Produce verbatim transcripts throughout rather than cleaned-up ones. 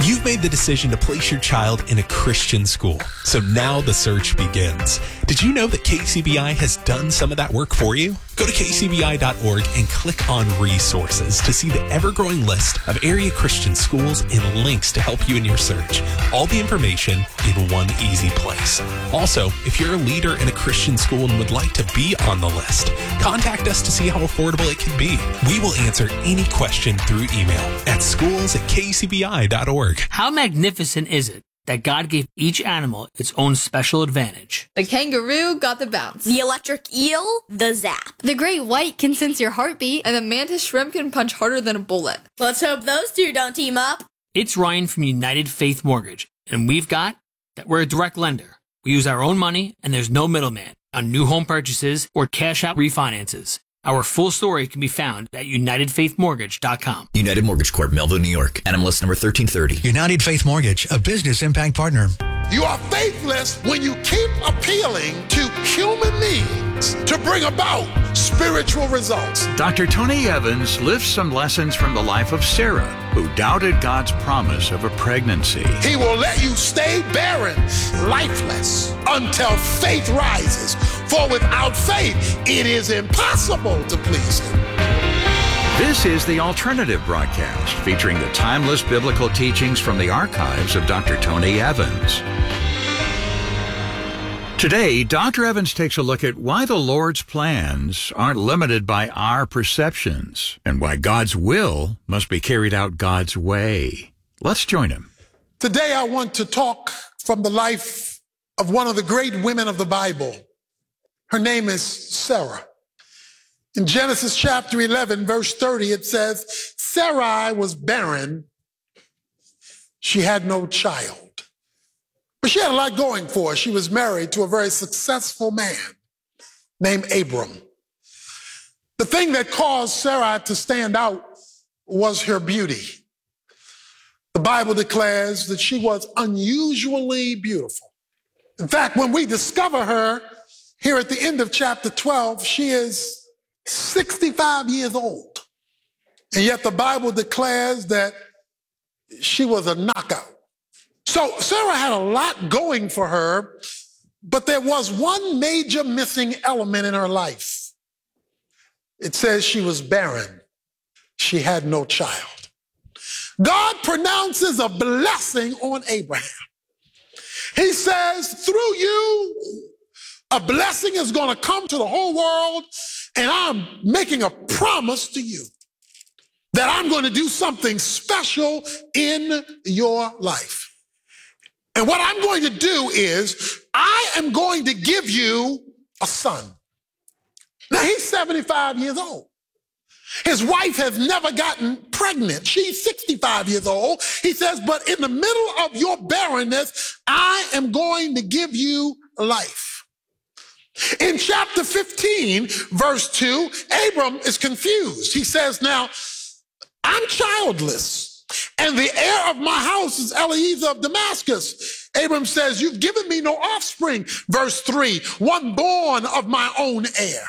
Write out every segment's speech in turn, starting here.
You've made the decision to place your child in a Christian school, so now the search begins. Did you know that K C B I has done some of that work for you? Go to K C B I dot org and click on resources to see the ever-growing list of area Christian schools and links to help you in your search. All the information in one easy place. Also, if you're a leader in a Christian school and would like to be on the list, contact us to see how affordable it can be. We will answer any question through email at schools at K C B I dot org. How magnificent is it that God gave each animal its own special advantage? The kangaroo got the bounce. The electric eel, the zap. The great white can sense your heartbeat. And the mantis shrimp can punch harder than a bullet. Let's hope those two don't team up. It's Ryan from United Faith Mortgage, and we've got that we're a direct lender. We use our own money, and there's no middleman on new home purchases or cash out refinances. Our full story can be found at united faith mortgage dot com. United Mortgage Corp, Melville, New York. N M L S number thirteen thirty. United Faith Mortgage, a business impact partner. You are faithless when you keep appealing to human needs to bring about spiritual results. Doctor Tony Evans lifts some lessons from the life of Sarah, who doubted God's promise of a pregnancy. He will let you stay barren, lifeless, until faith rises. For without faith, it is impossible to please Him. This is The Alternative Broadcast, featuring the timeless biblical teachings from the archives of Doctor Tony Evans. Today, Doctor Evans takes a look at why the Lord's plans aren't limited by our perceptions and why God's will must be carried out God's way. Let's join him. Today, I want to talk from the life of one of the great women of the Bible. Her name is Sarah. In Genesis chapter eleven, verse thirty, it says, Sarai was barren. She had no child. But she had a lot going for her. She was married to a very successful man named Abram. The thing that caused Sarai to stand out was her beauty. The Bible declares that she was unusually beautiful. In fact, when we discover her here at the end of chapter twelve, she is sixty-five years old. And yet the Bible declares that she was a knockout. So Sarah had a lot going for her, but there was one major missing element in her life. It says she was barren. She had no child. God pronounces a blessing on Abraham. He says, through you, a blessing is going to come to the whole world, and I'm making a promise to you that I'm going to do something special in your life. And what I'm going to do is I am going to give you a son. Now, he's seventy-five years old. His wife has never gotten pregnant. She's sixty-five years old. He says, but in the middle of your barrenness, I am going to give you life. In chapter fifteen, verse two, Abram is confused. He says, now, I'm childless, and the heir of my house is Eliezer of Damascus. Abram says, you've given me no offspring. Verse three, one born of my own heir.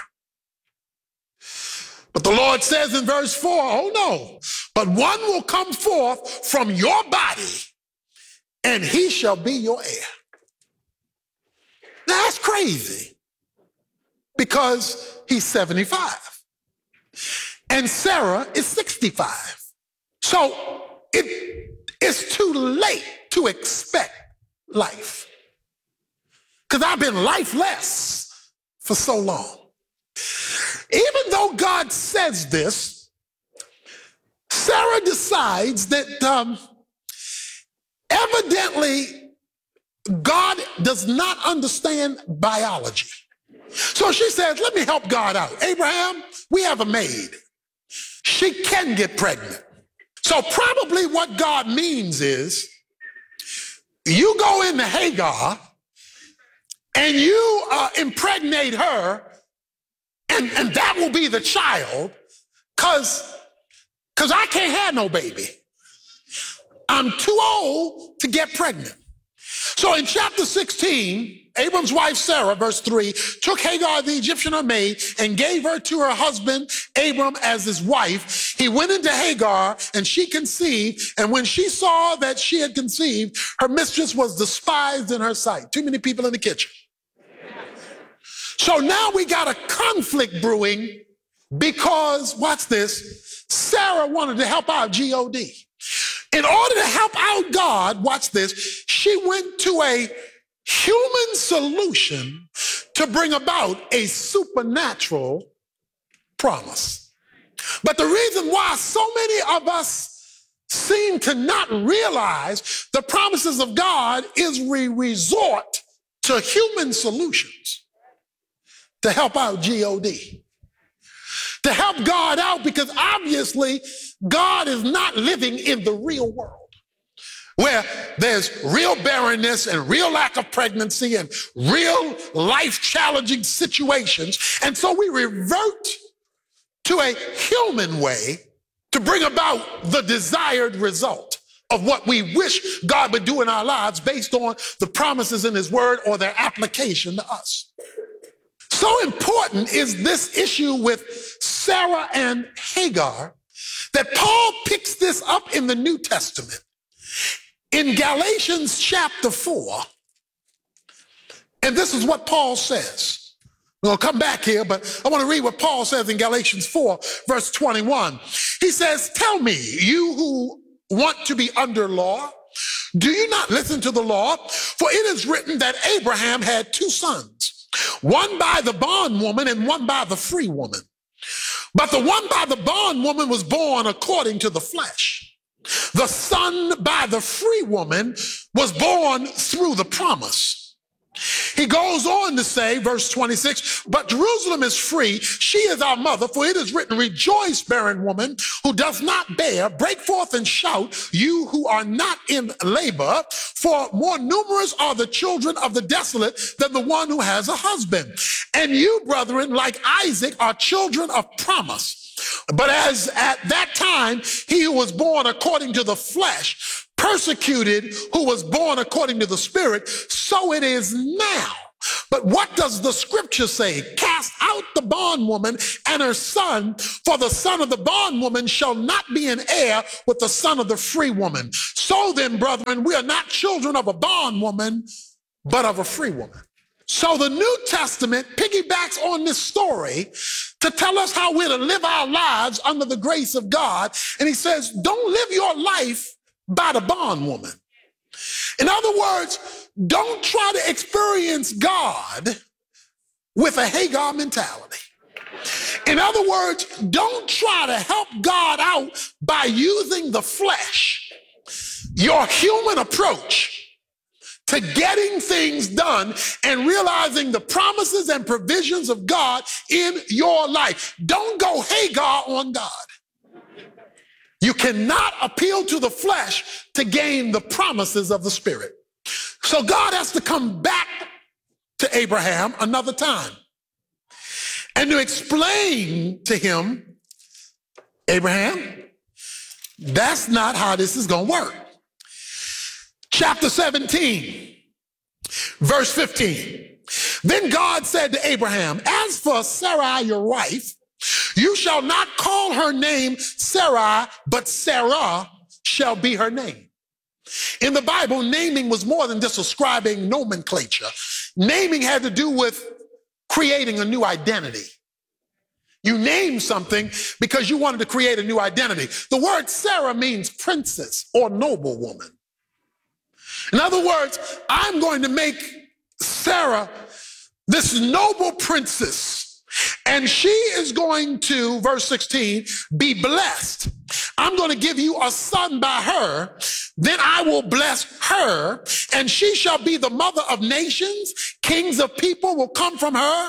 But the Lord says in verse four, oh no, but one will come forth from your body, and he shall be your heir. Now that's crazy, because he's seventy-five, and Sarah is sixty-five. So it is too late to expect life, because I've been lifeless for so long. Even though God says this, Sarah decides that um, evidently God does not understand biology. So she says, let me help God out. Abraham, we have a maid. She can get pregnant. So probably what God means is, you go into Hagar and you uh, impregnate her, and, and that will be the child, because because I can't have no baby. I'm too old to get pregnant. So in chapter sixteen, Abram's wife Sarah, verse three, took Hagar the Egyptian her maid and gave her to her husband Abram as his wife. He went into Hagar and she conceived. And when she saw that she had conceived, her mistress was despised in her sight. Too many people in the kitchen. So now we got a conflict brewing because, watch this, Sarah wanted to help out G O D. In order to help out God, watch this, she went to a human solution to bring about a supernatural promise. But the reason why so many of us seem to not realize the promises of God is we resort to human solutions to help out G O D. To help God out, because obviously God is not living in the real world where there's real barrenness and real lack of pregnancy and real life-challenging situations. And so we revert to a human way to bring about the desired result of what we wish God would do in our lives based on the promises in his word or their application to us. So important is this issue with Sarah and Hagar that Paul picks this up in the New Testament. In Galatians chapter four, and this is what Paul says. We're going to come back here, but I want to read what Paul says in Galatians four, verse twenty-one. He says, tell me, you who want to be under law, do you not listen to the law? For it is written that Abraham had two sons, one by the bondwoman and one by the free woman. But the one by the bondwoman was born according to the flesh. The son by the free woman was born through the promise. He goes on to say, verse twenty-six, but Jerusalem is free. She is our mother, for it is written, rejoice, barren woman who does not bear. Break forth and shout, you who are not in labor, for more numerous are the children of the desolate than the one who has a husband. And you, brethren, like Isaac, are children of promise. But as at that time, he who was born according to the flesh persecuted who was born according to the spirit, so it is now. But what does the scripture say? Cast out the bondwoman and her son, for the son of the bondwoman shall not be an heir with the son of the free woman. So then, brethren, we are not children of a bondwoman, but of a free woman. So the New Testament piggybacks on this story to tell us how we're to live our lives under the grace of God. And he says, don't live your life by the bondwoman. In other words, don't try to experience God with a Hagar mentality. In other words, don't try to help God out by using the flesh, your human approach to getting things done and realizing the promises and provisions of God in your life. Don't go Hagar on God. You cannot appeal to the flesh to gain the promises of the Spirit. So God has to come back to Abraham another time and to explain to him, Abraham, that's not how this is going to work. Chapter seventeen, verse fifteen. Then God said to Abraham, as for Sarai, your wife, you shall not call her name Sarai, but Sarah shall be her name. In the Bible, naming was more than just ascribing nomenclature. Naming had to do with creating a new identity. You name something because you wanted to create a new identity. The word Sarah means princess or noblewoman. In other words, I'm going to make Sarah this noble princess, and she is going to, verse sixteen, be blessed. I'm going to give you a son by her. Then I will bless her, and she shall be the mother of nations. Kings of people will come from her.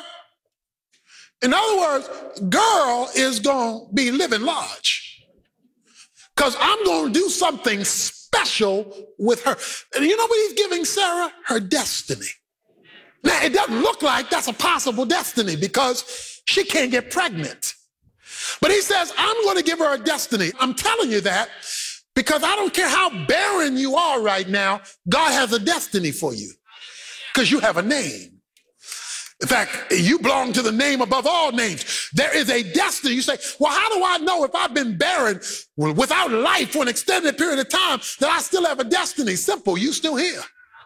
In other words, girl is going to be living large because I'm going to do something special with her. And you know what he's giving Sarah? Her destiny. Now, it doesn't look like that's a possible destiny because she can't get pregnant. But he says, I'm going to give her a destiny. I'm telling you that Because I don't care how barren you are right now, God has a destiny for you because you have a name. In fact, you belong to the name above all names. There is a destiny. You say, well, how do I know if I've been barren without life for an extended period of time that I still have a destiny? Simple, you still here.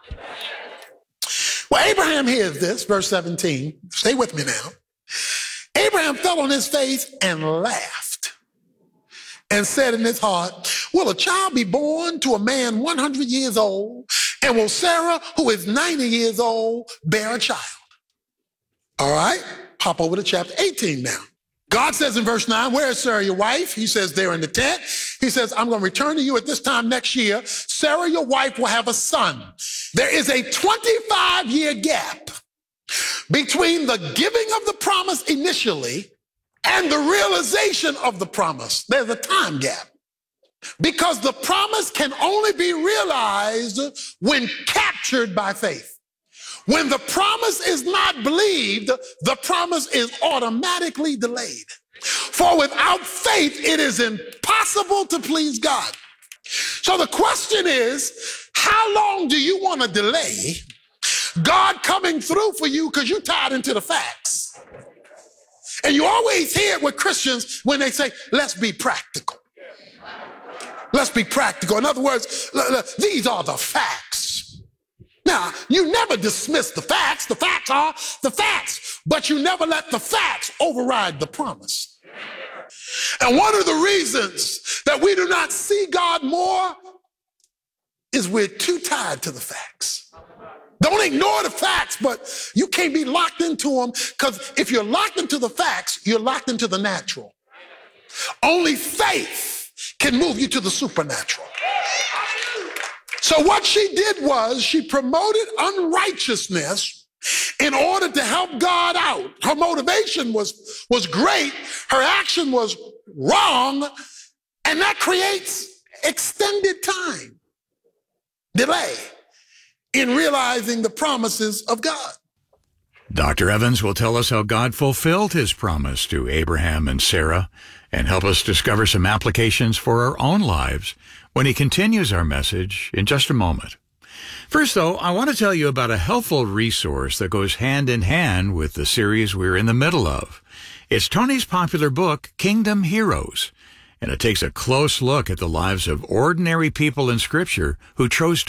Well, Abraham hears this, verse seventeen. Stay with me now. Abraham fell on his face and laughed and said in his heart, will a child be born to a man one hundred years old? And will Sarah, who is ninety years old, bear a child? All right, pop over to chapter eighteen now. God says in verse nine, where is Sarah, your wife? He says, there in the tent. He says, I'm going to return to you at this time next year. Sarah, your wife, will have a son. There is a twenty-five year gap between the giving of the promise initially and the realization of the promise. There's a time gap. Because the promise can only be realized when captured by faith. When the promise is not believed, the promise is automatically delayed. For without faith, it is impossible to please God. So the question is, how long do you want to delay God coming through for you because you're tied into the facts? And you always hear it with Christians when they say, let's be practical. Let's be practical. In other words, l- l- these are the facts. Now, you never dismiss the facts. The facts are the facts, but you never let the facts override the promise. And one of the reasons that we do not see God more is we're too tied to the facts. Don't ignore the facts, but you can't be locked into them, because if you're locked into the facts, you're locked into the natural. Only faith can move you to the supernatural. So what she did was she promoted unrighteousness in order to help God out. Her motivation was, was great. Her action was wrong. And that creates extended time, delay in realizing the promises of God. Doctor Evans will tell us how God fulfilled his promise to Abraham and Sarah and help us discover some applications for our own lives when he continues our message in just a moment. First, though, I want to tell you about a helpful resource that goes hand in hand with the series we're in the middle of. It's Tony's popular book, Kingdom Heroes, and it takes a close look at the lives of ordinary people in Scripture who chose to